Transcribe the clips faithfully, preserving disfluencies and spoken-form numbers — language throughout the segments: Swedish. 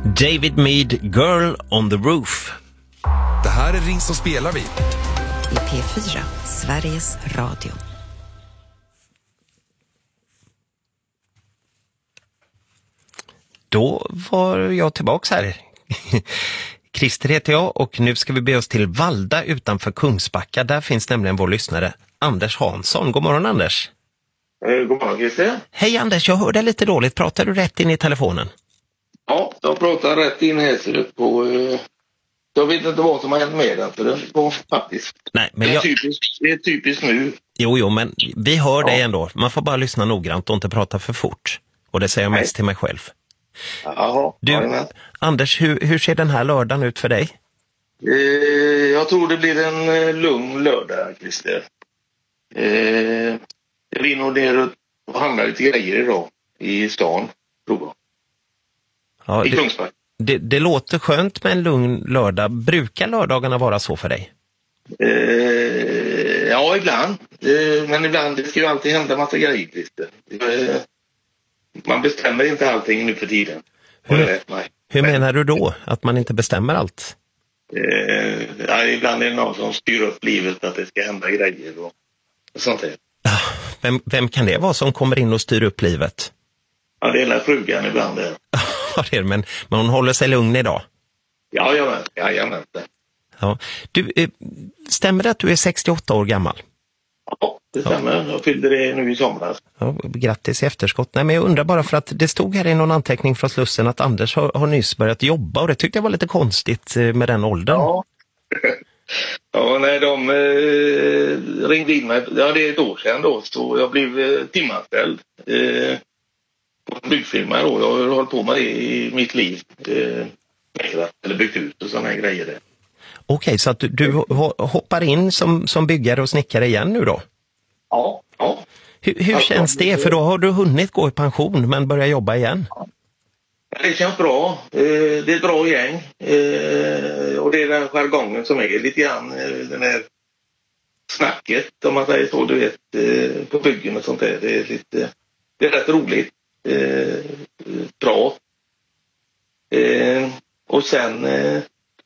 David Mead, Girl on the Roof. Det här är Ring så spelar vi. I P fyra, Sveriges Radio. Då var jag tillbaks här. Christer heter jag och nu ska vi be oss till Valda utanför Kungsbacka. Där finns nämligen vår lyssnare Anders Hansson. God morgon Anders. Eh, god morgon Christer. Hej Anders, jag hör dig lite dåligt. Pratar du rätt in i telefonen? Ja, jag pratar rätt in här på... Eh, jag vet inte vad som har hänt med den för den var faktiskt... Nej, men det, är jag... typiskt, det är typiskt nu. Jo, jo, men vi hör ja. dig ändå. Man får bara lyssna noggrant och inte prata för fort. Och det säger jag Nej. mest till mig själv. Jaha, Du, ja, Anders, hur, hur ser den här lördagen ut för dig? eh, jag tror det blir en eh, lugn lördag, Christer. Eh, jag vill nog ner och handla lite grejer idag i stan, tror jag. Ja, I det, Kungsbacka. det, det låter skönt med en lugn lördag. Brukar lördagarna vara så för dig? Eh, ja, ibland. Eh, men ibland, det ska ju alltid hända massa grejer, Christer. Eh, man bestämmer inte allting nu för tiden. Hur, det rätt, nej. hur Men, menar du då? Att man inte bestämmer allt? eh, ja, ibland är det någon som styr upp livet att det ska hända grejer och, och sånt där. Vem, vem kan det vara som kommer in och styr upp livet? Ja, det är hela frugan ibland. Där. Ja, det är det, men, men hon håller sig lugn idag. Ja, jag vet. Ja, jag vet det. Ja. Du, eh, stämmer det att du är sextioåtta år gammal? Ja, det stämmer. Jag fyllde det nu i somras. Ja, grattis i efterskott. Nej, men jag undrar bara för att det stod här i någon anteckning från Slussen att Anders har, har nyss börjat jobba och det tyckte jag var lite konstigt eh, med den åldern. Ja. Ja, när de eh, ringde in mig, ja det är ett år sedan då, så jag blev eh, timanställd eh, på en byggfirma då. Jag har hållit på med det i mitt liv, eh, eller byggt ut och sådana här grejer där. Okej, så att du, du hoppar in som, som byggare och snickare igen nu då? Ja, ja. Hur, hur alltså, känns det? För då har du hunnit gå i pension men börja jobba igen. Det känns bra. Eh, det är ett bra gäng. Eh, och det är den jargongen som är lite grann eh, den här snacket, om man säger så, du vet, eh, på byggen och sånt där. Det är lite, det är rätt roligt. Eh, bra. Eh, och sen eh,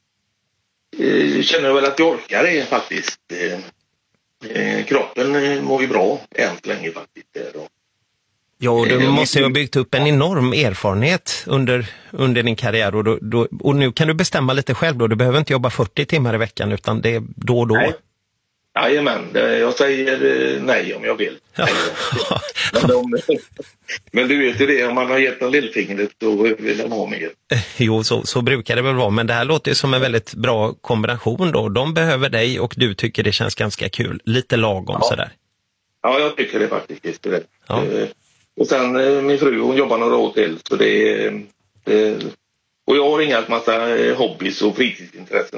eh, känner jag väl att jag orkar det faktiskt. Eh, eh, kroppen eh, mår ju bra än så länge faktiskt. Eh, Ja, och du måste ju ha byggt upp en enorm erfarenhet under, under din karriär och, då, då, och nu kan du bestämma lite själv då. Du behöver inte jobba fyrtio timmar i veckan utan det är då och då. Nej. Jajamän, jag säger nej om jag vill. Ja. men, de, men du vet ju det, om man har gett en lillfingret då vill de ha mer. Jo, så, så brukar det väl vara. Men det här låter ju som en väldigt bra kombination då. De behöver dig och du tycker det känns ganska kul. Lite lagom ja. sådär. Ja, jag tycker det faktiskt. Det. Ja. Och sen min fru, hon jobbar några år till. Så det, det, och jag har inga massa hobbys och fritidsintressen.